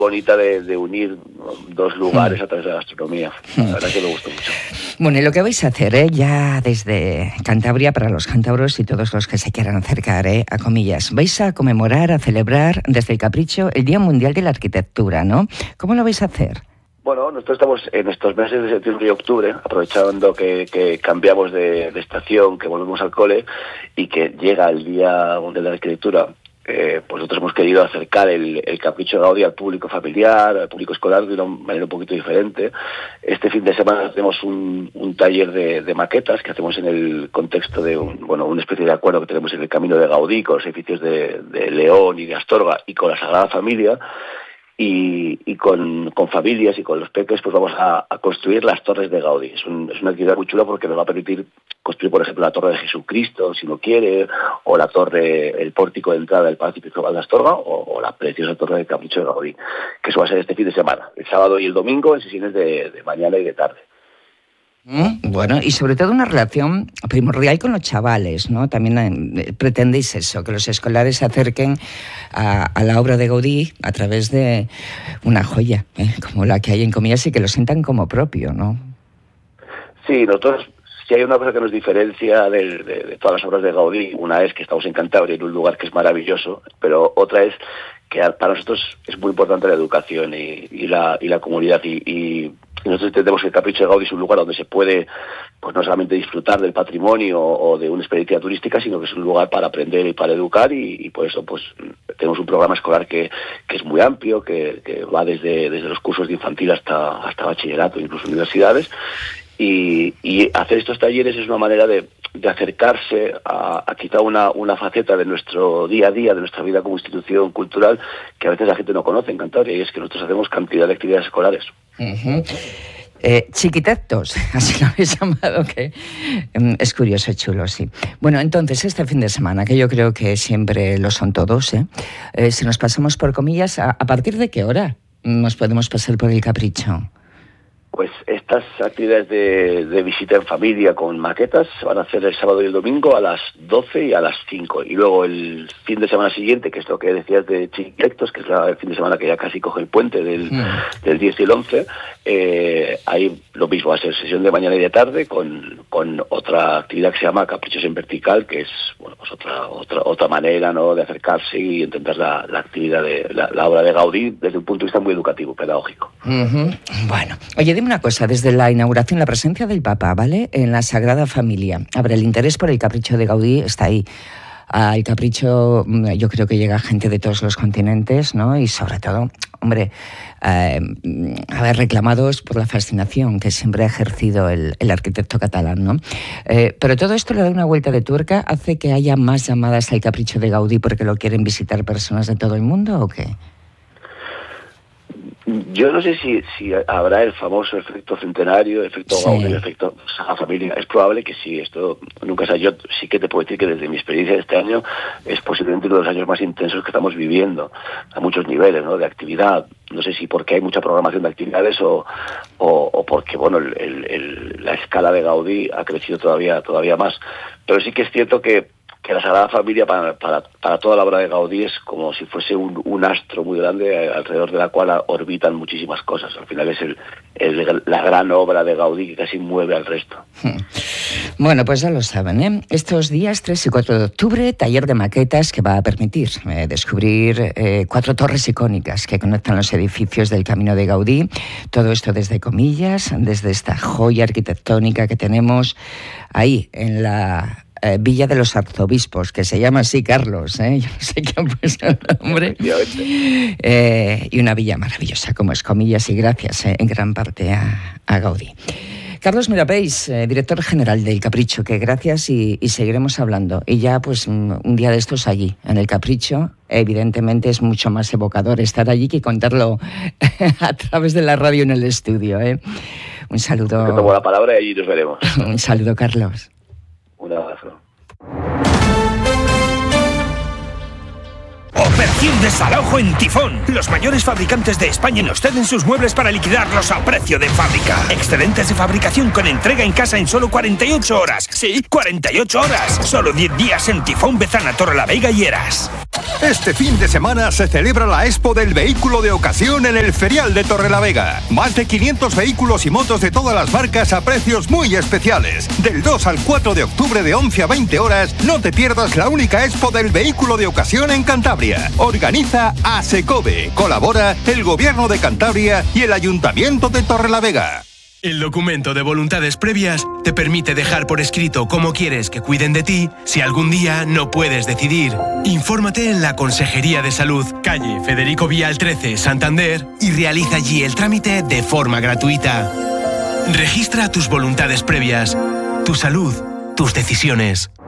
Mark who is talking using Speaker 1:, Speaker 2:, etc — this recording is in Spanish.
Speaker 1: bonita de unir dos lugares a través de la gastronomía. La verdad que me gustó mucho.
Speaker 2: Bueno, y lo que vais a hacer, ya desde Cantabria, para los cántabros y todos los que se quieran acercar, a comillas, vais a conmemorar, a celebrar desde el Capricho el Día Mundial de la Arquitectura, ¿no? ¿Cómo lo vais a hacer?
Speaker 1: Bueno, nosotros estamos en estos meses de septiembre y octubre, aprovechando que cambiamos de estación, que volvemos al cole y que llega el Día Mundial de la Arquitectura. Pues nosotros hemos querido acercar el Capricho de Gaudí al público familiar, al público escolar de una manera un poquito diferente. Este fin de semana tenemos un taller de maquetas que hacemos en el contexto de una especie de acuerdo que tenemos en el Camino de Gaudí con los edificios de León y de Astorga y con la Sagrada Familia. Y con familias y con los peques pues vamos a construir las torres de Gaudí. Es una actividad muy chula porque nos va a permitir construir, por ejemplo, la torre de Jesucristo, si uno quiere, o la torre, el pórtico de entrada del Palacio Episcopal de Astorga, o la preciosa torre del Capricho de Gaudí, que eso va a ser este fin de semana, el sábado y el domingo, en sesiones de mañana y de tarde.
Speaker 2: Bueno, y sobre todo una relación primordial con los chavales, ¿no? También pretendéis eso, que los escolares se acerquen a la obra de Gaudí a través de una joya, como la que hay en comillas, y que lo sientan como propio, ¿no? Sí,
Speaker 1: nosotros, si hay una cosa que nos diferencia de todas las obras de Gaudí, una es que estamos en Cantabria, en un lugar que es maravilloso, pero otra es que para nosotros es muy importante la educación y la comunidad y nosotros entendemos que el Capricho de Gaudí es un lugar donde se puede pues no solamente disfrutar del patrimonio o de una experiencia turística, sino que es un lugar para aprender y para educar y por eso pues tenemos un programa escolar que es muy amplio, que va desde los cursos de infantil hasta bachillerato, incluso universidades. Y hacer estos talleres es una manera de acercarse a quizá una faceta de nuestro día a día, de nuestra vida como institución cultural, que a veces la gente no conoce en Cantabria, y es que nosotros hacemos cantidad de actividades escolares.
Speaker 2: Uh-huh. Chiquitectos, así lo habéis llamado, que es curioso, chulo, sí. Bueno, entonces, este fin de semana, que yo creo que siempre lo son todos, si nos pasamos por comillas, ¿a partir de qué hora nos podemos pasar por el Capricho?
Speaker 1: Pues estas actividades de visita en familia con maquetas se van a hacer el sábado y el domingo a las 12 y a las 5. Y luego el fin de semana siguiente, que es lo que decías de Chiquitectos, que es el fin de semana que ya casi coge el puente del 10 y el 11, ahí lo mismo, va a ser sesión de mañana y de tarde con otra actividad que se llama Caprichos en Vertical, que es bueno pues otra manera, ¿no?, de acercarse y entender la actividad de la obra de Gaudí desde un punto de vista muy educativo, pedagógico.
Speaker 2: Uh-huh. Bueno, oye, dime una cosa, desde la inauguración, la presencia del Papa, ¿vale?, en la Sagrada Familia. A ver, el interés por el Capricho de Gaudí está ahí. Al Capricho yo creo que llega gente de todos los continentes, ¿no? Y sobre todo, hombre, reclamados por la fascinación que siempre ha ejercido el arquitecto catalán, ¿no? Pero todo esto le da una vuelta de tuerca, ¿hace que haya más llamadas al Capricho de Gaudí porque lo quieren visitar personas de todo el mundo o qué?
Speaker 1: Yo no sé si habrá el famoso efecto centenario, efecto Gaudí, el efecto Sagrada Familia. Es probable que sí, esto nunca sé. Yo sí que te puedo decir que desde mi experiencia de este año es posiblemente uno de los años más intensos que estamos viviendo, a muchos niveles, ¿no?, de actividad. No sé si porque hay mucha programación de actividades o porque, bueno, la escala de Gaudí ha crecido todavía más. Pero sí que es cierto que la Sagrada Familia para toda la obra de Gaudí es como si fuese un astro muy grande alrededor de la cual orbitan muchísimas cosas. Al final es la gran obra de Gaudí que casi mueve al resto.
Speaker 2: Bueno, pues ya lo saben, ¿eh? Estos días 3 y 4 de octubre, taller de maquetas que va a permitir descubrir 4 torres icónicas que conectan los edificios del Camino de Gaudí. Todo esto desde comillas, desde esta joya arquitectónica que tenemos ahí en la Villa de los Arzobispos, que se llama así, Carlos, yo no sé quién ha puesto el nombre, y una villa maravillosa, como es comillas, y gracias en gran parte a Gaudí. Carlos Mirapeix, director general del Capricho, que gracias y seguiremos hablando. Y ya pues un día de estos allí, en el Capricho, evidentemente es mucho más evocador estar allí que contarlo a través de la radio en el estudio. Un saludo.
Speaker 1: Te tomo la palabra y allí nos veremos.
Speaker 2: Un saludo, Carlos.
Speaker 1: Un abrazo.
Speaker 3: Operación desalojo en Tifón. Los mayores fabricantes de España nos ceden sus muebles para liquidarlos a precio de fábrica. Excedentes de fabricación con entrega en casa en solo 48 horas. Sí, 48 horas. Solo 10 días en Tifón, Bezana, Torrelavega y Heras.
Speaker 4: Este fin de semana se celebra la Expo del Vehículo de Ocasión en el Ferial de Torrelavega. Más de 500 vehículos y motos de todas las marcas a precios muy especiales. Del 2 al 4 de octubre de 11 a 20 horas, no te pierdas la única Expo del Vehículo de Ocasión en Cantabria. Organiza ASECOVE. Colabora el Gobierno de Cantabria y el Ayuntamiento de Torrelavega.
Speaker 5: El documento de voluntades previas te permite dejar por escrito cómo quieres que cuiden de ti si algún día no puedes decidir. Infórmate en la Consejería de Salud, calle Federico Vial 13, Santander, y realiza allí el trámite de forma gratuita. Registra tus voluntades previas. Tu salud, tus decisiones.